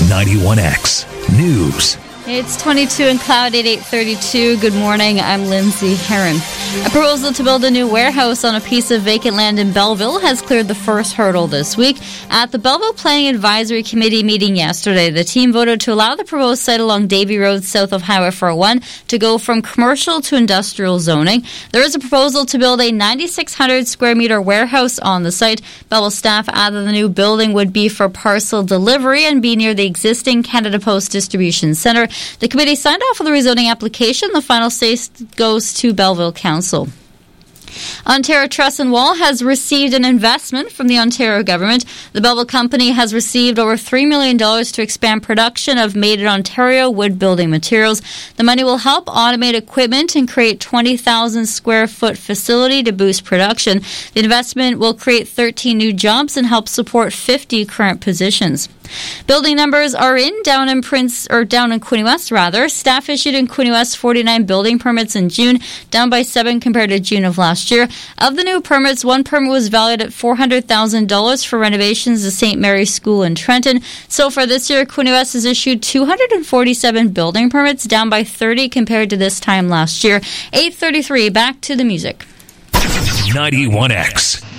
91X News. It's 22 and cloudy at 8:32. Good morning. I'm Lindsay Herron. A proposal to build a new warehouse on a piece of vacant land in Belleville has cleared the first hurdle this week. At the Belleville Planning Advisory Committee meeting yesterday, the team voted to allow the proposed site along Davie Road south of Highway 401 to go from commercial to industrial zoning. There is a proposal to build a 9,600 square meter warehouse on the site. Belleville staff added the new building would be for parcel delivery and be near the existing Canada Post Distribution Centre. The committee signed off on the rezoning application. The final say goes to Belleville Council. Ontario Truss and Wall has received an investment from the Ontario government. The Belleville company has received over $3 million to expand production of made-in-Ontario wood building materials. The money will help automate equipment and create 20,000 square foot facility to boost production. The investment will create 13 new jobs and help support 50 current positions. Building numbers are down in Quinte West. Staff issued in Quinte West 49 building permits in June, down by 7 compared to June of last year. Of the new permits, one permit was valued at $400,000 for renovations to St. Mary's School in Trenton. So far this year, Quinte West has issued 247 building permits, down by 30 compared to this time last year. 8:33, back to the music. 91X